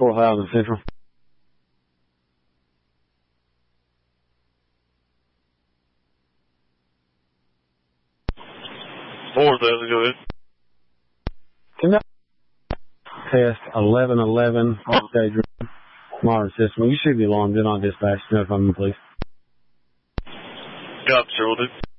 4000 Central. 4000, go ahead. Conduct test 1111 on stage room. Modern system. You should be alarmed in on dispatch. Notify me, please. Copy, sir, will do.